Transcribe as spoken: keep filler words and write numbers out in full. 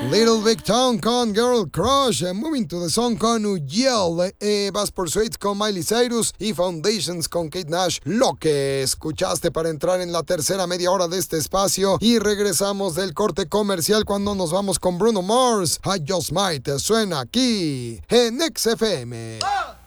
Little Big Town con Girl Crush, eh, Moving to the Song con Uyell, eh, Vas por Sweet con Miley Cyrus y Foundations con Kate Nash. Lo que escuchaste para entrar en la tercera media hora de este espacio, y regresamos del corte comercial cuando nos vamos con Bruno Mars. I Just Might suena aquí en X F M. Oh.